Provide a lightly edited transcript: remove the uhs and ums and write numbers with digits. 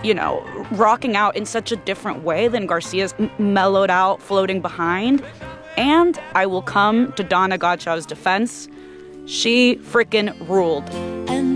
rocking out in such a different way than Garcia's mellowed out, floating behind. And I will come to Donna Godchaux's defense. She frickin' ruled.